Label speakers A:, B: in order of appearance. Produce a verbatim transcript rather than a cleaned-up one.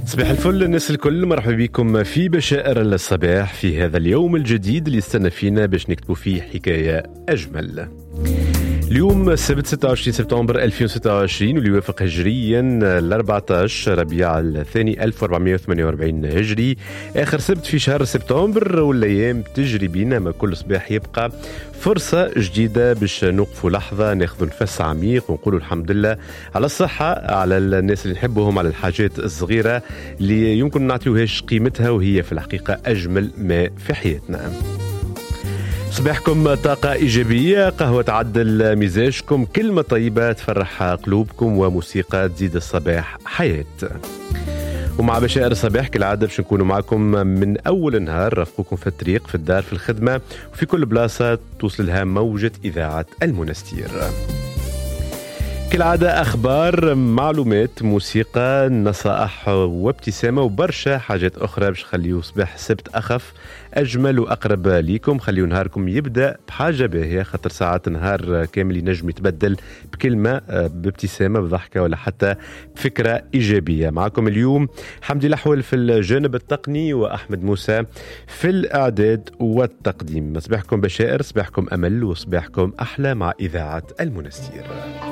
A: صباح الفل الناس الكل، مرحبا بكم في بشائر الصباح في هذا اليوم الجديد اللي استنى فينا باش نكتبوا فيه حكاية أجمل. اليوم السبت ستة وعشرين سبتمبر ألفين وستة وعشرين واللي يوافق هجريا ال أربعة عشر ربيع الثاني ألف وأربعمائة وثمانية وأربعين هجري، آخر سبت في شهر سبتمبر والأيام تجري بينا، ما كل صباح يبقى فرصة جديدة باش نوقفوا لحظة ناخذ نفس عميق ونقولوا الحمد لله على الصحة، على الناس اللي نحبهم، على الحاجات الصغيرة اللي يمكن نعطيوهاش قيمتها وهي في الحقيقة أجمل ما في حياتنا. صباحكم طاقة إيجابية، قهوة تعدل مزاجكم، كلمة طيبة تفرح قلوبكم، وموسيقى تزيد الصباح حياة. ومع بشائر الصباح كالعادة باش نكونوا معكم من أول النهار، رافقوكم في الطريق، في الدار، في الخدمة، وفي كل بلاصة توصل لها موجة إذاعة المنستير. كالعادة أخبار، معلومات، موسيقى، نصائح وابتسامة وبرشا حاجات أخرى باش خليو صباح السبت أخف أجمل وأقرب ليكم. خليو نهاركم يبدأ بحاجة باهية، خاطر ساعات نهار كامل ينجم يتبدل بكلمة، بابتسامة، بضحكة، ولا حتى بفكرة إيجابية. معكم اليوم حمدي الأحول في الجانب التقني، وأحمد موسى في الإعداد والتقديم. صباحكم بشائر، صباحكم أمل، وصباحكم أحلى مع إذاعة المنستير.